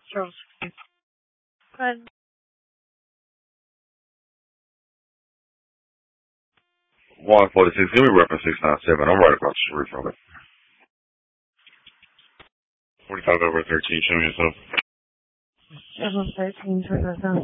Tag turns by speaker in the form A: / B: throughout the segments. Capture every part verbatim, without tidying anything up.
A: Charles. Go ahead.
B: one forty-six, give me reference six nine seven. I'm right across the street from it. forty-five over thirteen, show me yourself.
A: seven thirteen, turn that down.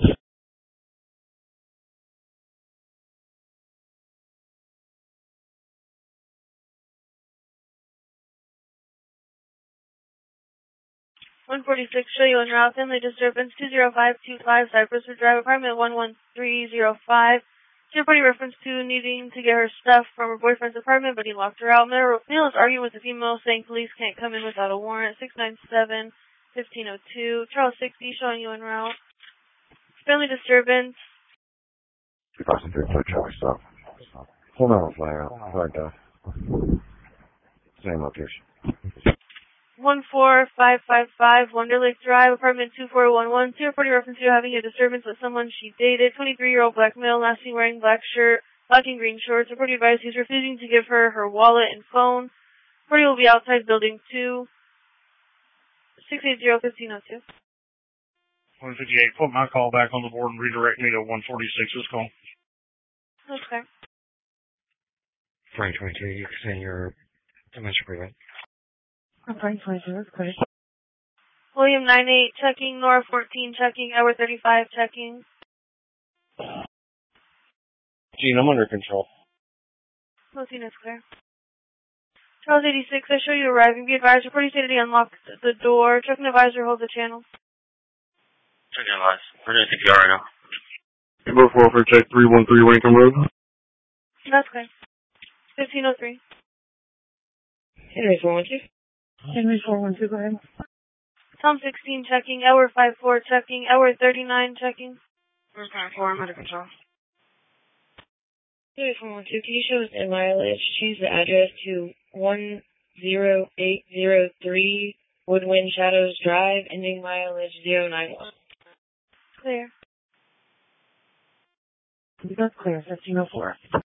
A: one forty-six, show you on route, family disturbance, two zero five two five, Cypress Drive, apartment one one three zero five. Reporting reference to needing to get her stuff from her boyfriend's apartment, but he locked her out. Male is arguing with the female, saying police can't come in without a warrant. six nine seven, fifteen oh two. Charles sixty, showing you en route. Family disturbance.
B: two thousand three, Charlie, stop. Hold on, flag out. Flag out. Same location.
A: one four five five five, Wonder Lake Drive, apartment two four one one. Two reporting reference to having a disturbance with someone she dated. twenty-three-year-old black male, last seen wearing black shirt, black and green shorts. Reporting advice he's refusing to give her her wallet and phone. Reporting will be outside building two. six eight zero, fifteen oh two.
C: one fifty-eight, put my call back on the board and redirect me to one forty-six's call.
A: Okay.
D: Frank twenty-two, you can send your dimension prevent.
A: I'm Frank twenty-two, that's great. William nine eight, checking. Nora fourteen, checking. Edward thirty-five, checking.
D: Gene, I'm under control.
A: Closing is clear. Charles eighty-six, I show you arriving. Be advised, reporting stated he unlocked the door. Checking advisor holds the channel.
E: Checking advice. We're doing C P R right now.
B: Number four for check three one three, Lincoln Road.
A: That's clear. fifteen oh three.
D: Henry four one two.
A: Henry four one two, go ahead. Tom sixteen, checking. Edward five four, checking. Edward thirty-nine, checking.
D: Where's five four? I'm under control. Henry four one two, can you show us in mileage? Change the address to one zero eight zero three Woodwind Shadows Drive, ending mileage zero nine one.
A: Clear. That's clear, fifteen oh four.